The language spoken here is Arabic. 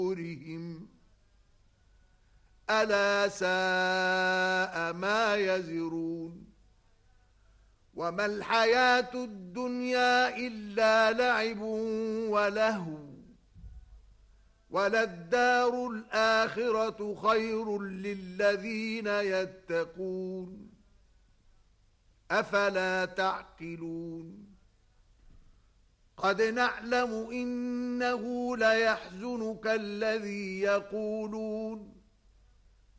صدورهم ألا ساء ما يزرون وما الحياة الدنيا إلا لعب ولهو وللدار الآخرة خير للذين يتقون أفلا تعقلون قد نعلم إنه ليحزنك الذي يقولون